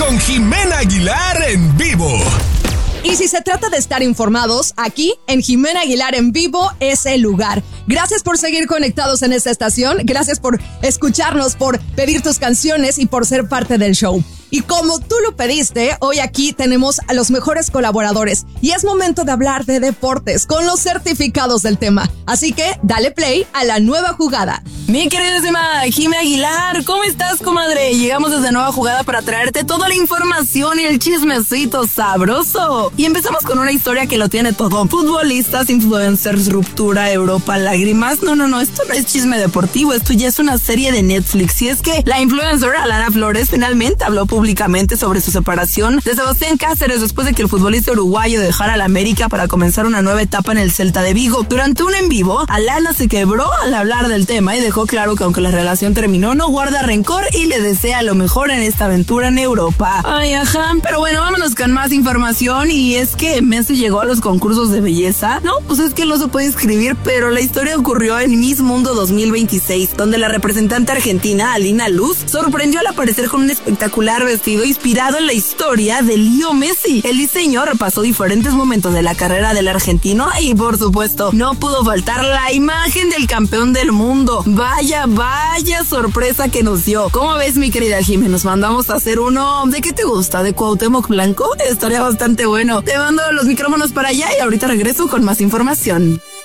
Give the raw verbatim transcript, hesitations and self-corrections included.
con Jimena Aguilar en vivo. Y si se trata de estar informados, aquí en Jimena Aguilar en vivo es el lugar. Gracias por seguir conectados en esta estación, gracias por escucharnos, por pedir tus canciones y por ser parte del show. Y como tú lo pediste, hoy aquí tenemos a los mejores colaboradores y es momento de hablar de deportes con los certificados del tema. Así que dale play a la nueva jugada. Mi queridísima Jimena Aguilar, ¿cómo estás, comadre? Llegamos desde Nueva Jugada para traerte toda la información y el chismecito sabroso. Y empezamos con una historia que lo tiene todo. Futbolistas, influencers, ruptura, Europa, lágrimas. No, no, no, esto no es chisme deportivo, esto ya es una serie de Netflix. Y es que la influencer Alana Flores finalmente habló públicamente sobre su separación de Sebastián Cáceres después de que el futbolista uruguayo dejara la América para comenzar una nueva etapa en el Celta de Vigo. Durante un en vivo, Alana se quebró al hablar del tema y dejó claro que aunque la relación terminó, no guarda rencor y le desea lo mejor en esta aventura en Europa. Ay, ajá. Pero bueno, vámonos con más información. Y es que Messi llegó a los concursos de belleza. No, pues es que no se puede inscribir, pero la historia ocurrió en Miss Mundo dos mil veintiséis, donde la representante argentina, Alina Luz, sorprendió al aparecer con un espectacular vestido inspirado en la historia de Leo Messi. El diseño repasó diferentes momentos de la carrera del argentino y, por supuesto, no pudo faltar la imagen del campeón del mundo. Vaya, vaya sorpresa que nos dio. ¿Cómo ves, mi querida Jimena? Nos mandamos a hacer uno. ¿De qué te gusta? ¿De Cuauhtémoc Blanco? Estaría bastante bueno. Te mando los micrófonos para allá y ahorita regreso con más información.